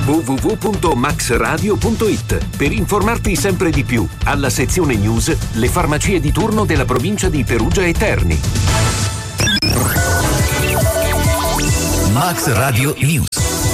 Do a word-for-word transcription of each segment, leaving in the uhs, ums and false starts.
w w w punto max radio punto i t per informarti sempre di più. Alla sezione news, le farmacie di turno della provincia di Perugia e Terni. Max Radio News.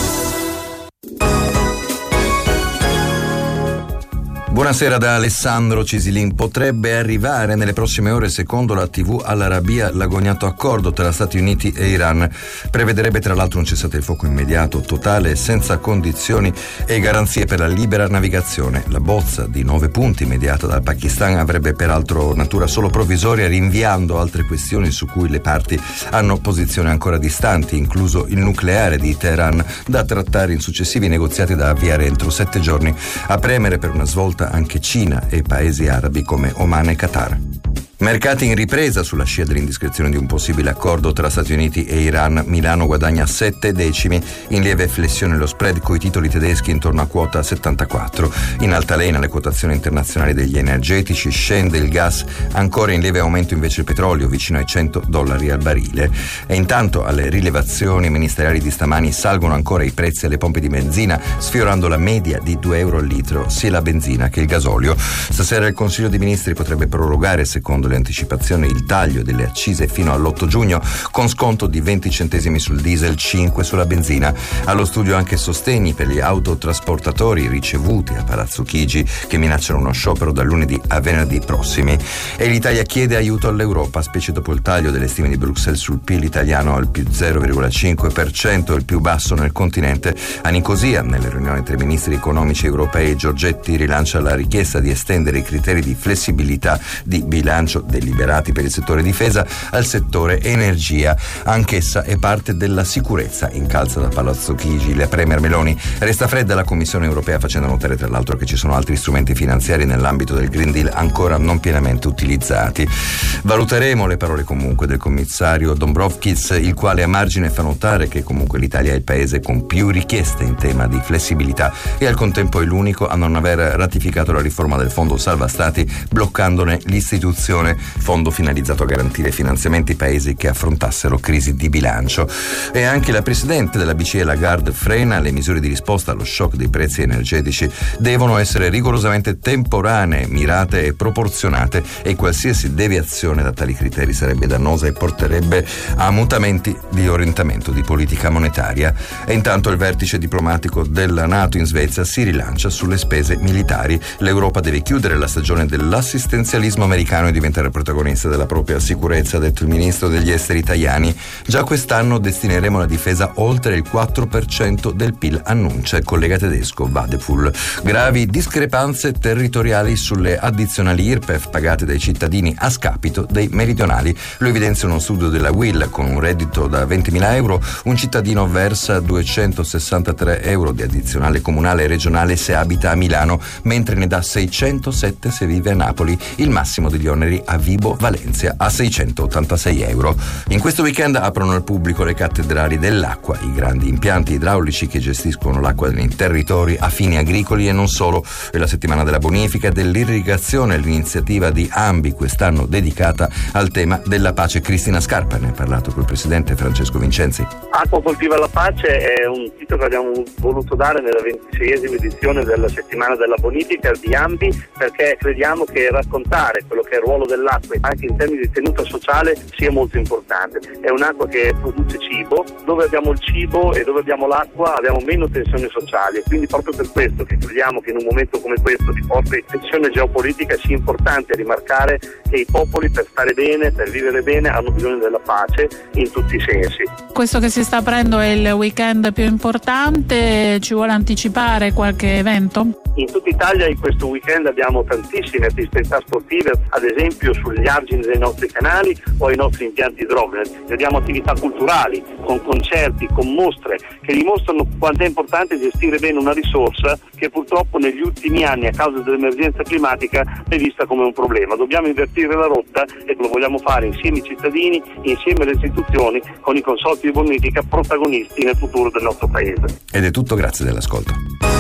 Buonasera da Alessandro Cisilin. Potrebbe arrivare nelle prossime ore, secondo la tivù Al Arabiya, l'agognato accordo tra Stati Uniti e Iran. Prevederebbe tra l'altro un cessate il fuoco immediato, totale, senza condizioni e garanzie per la libera navigazione. La bozza di nove punti mediata dal Pakistan avrebbe peraltro natura solo provvisoria, rinviando altre questioni su cui le parti hanno posizioni ancora distanti, incluso il nucleare di Teheran, da trattare in successivi negoziati da avviare entro sette giorni. A premere per una svolta anche Cina e paesi arabi come Oman e Qatar. Mercati in ripresa sulla scia dell'indiscrezione di un possibile accordo tra Stati Uniti e Iran. Milano guadagna sette decimi, in lieve flessione lo spread coi titoli tedeschi intorno a quota settantaquattro. In altalena le quotazioni internazionali degli energetici, scende il gas, ancora in lieve aumento invece il petrolio, vicino ai cento dollari al barile. E intanto alle rilevazioni ministeriali di stamani salgono ancora i prezzi alle pompe di benzina, sfiorando la media di due euro al litro, sia la benzina che il gasolio. Stasera il Consiglio dei Ministri potrebbe prorogare, secondo le anticipazioni, il taglio delle accise fino all'otto giugno, con sconto di venti centesimi sul diesel, cinque sulla benzina. Allo studio anche sostegni per gli autotrasportatori ricevuti a Palazzo Chigi, che minacciano uno sciopero da lunedì a venerdì prossimi. E l'Italia chiede aiuto all'Europa, specie dopo il taglio delle stime di Bruxelles sul P I L italiano al più zero virgola cinque per cento, il più basso nel continente. A Nicosia, nelle riunioni tra i ministri economici europei, Giorgetti rilancia la richiesta di estendere i criteri di flessibilità di bilancio deliberati per il settore difesa al settore energia. Anch'essa è parte della sicurezza, incalza da Palazzo Chigi la Premier Meloni. Resta fredda la Commissione europea, facendo notare tra l'altro che ci sono altri strumenti finanziari nell'ambito del Green Deal ancora non pienamente utilizzati. Valuteremo le parole comunque del commissario Dombrovskis, il quale a margine fa notare che comunque l'Italia è il paese con più richieste in tema di flessibilità e al contempo è l'unico a non aver ratificato la riforma del Fondo Salva Stati, bloccandone l'istituzione, fondo finalizzato a garantire finanziamenti ai paesi che affrontassero crisi di bilancio. E anche la presidente della B C E Lagarde frena le misure di risposta allo shock dei prezzi energetici. Devono essere rigorosamente temporanee, mirate e proporzionate, e qualsiasi deviazione da tali criteri sarebbe dannosa e porterebbe a mutamenti di orientamento di politica monetaria. E intanto il vertice diplomatico della NATO in Svezia si rilancia sulle spese militari. L'Europa deve chiudere la stagione dell'assistenzialismo americano e diventare protagonista della propria sicurezza, ha detto il ministro degli esteri Tajani. Già quest'anno destineremo alla difesa oltre il quattro per cento del P I L, annuncia il collega tedesco Wadephul. Gravi discrepanze territoriali sulle addizionali I R P E F pagate dai cittadini a scapito dei meridionali. Lo evidenzia uno studio della U I L. Con un reddito da ventimila euro un cittadino versa duecentosessantatré euro di addizionale comunale e regionale se abita a Milano, mentre ne dà seicentosette se vive a Napoli. Il massimo degli oneri a Vibo Valencia a seicentottantasei euro. In questo weekend aprono al pubblico le cattedrali dell'acqua, i grandi impianti idraulici che gestiscono l'acqua nei territori a fini agricoli e non solo. È la settimana della bonifica e dell'irrigazione, l'iniziativa di Ambi, quest'anno dedicata al tema della pace. Cristina Scarpa ne ha parlato col presidente Francesco Vincenzi. Acqua coltiva la pace è un titolo che abbiamo voluto dare nella ventiseiesima edizione della settimana della bonifica di Ambi, perché crediamo che raccontare quello che è il ruolo dell'acqua anche in termini di tenuta sociale sia molto importante. È un'acqua che produce cibo, dove abbiamo il cibo e dove abbiamo l'acqua abbiamo meno tensioni sociali, e quindi proprio per questo che crediamo che in un momento come questo di forte tensione geopolitica sia importante rimarcare che i popoli, per stare bene, per vivere bene, hanno bisogno della pace in tutti i sensi. Questo che si sta aprendo è il weekend più importante, ci vuole anticipare qualche evento? In tutta Italia in questo weekend abbiamo tantissime attività sportive, ad esempio sugli argini dei nostri canali o ai nostri impianti idrogeni. Abbiamo attività culturali con concerti, con mostre che dimostrano quanto è importante gestire bene una risorsa che purtroppo negli ultimi anni a causa dell'emergenza climatica è vista come un problema. Dobbiamo invertire la rotta e lo vogliamo fare insieme ai cittadini, insieme alle istituzioni, con i consorzi di bonifica protagonisti nel futuro del nostro paese. Ed è tutto, grazie dell'ascolto.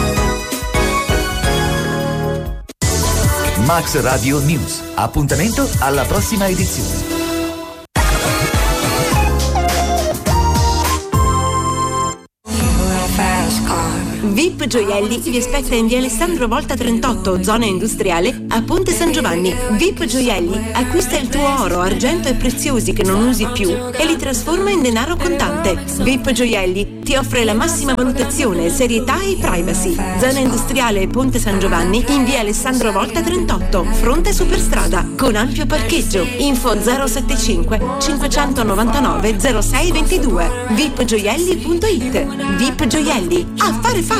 Max Radio News. Appuntamento alla prossima edizione. Fast car. V I P Gioielli vi aspetta in via Alessandro Volta trentotto, zona industriale, a Ponte San Giovanni. V I P Gioielli acquista il tuo oro, argento e preziosi che non usi più e li trasforma in denaro contante. V I P Gioielli ti offre la massima valutazione, serietà e privacy. Zona industriale Ponte San Giovanni in via Alessandro Volta trentotto, fronte superstrada, con ampio parcheggio. Info zero sette cinque cinquecentonovantanove zero sei ventidue. vipgioielli punto it. V I P Gioielli, affare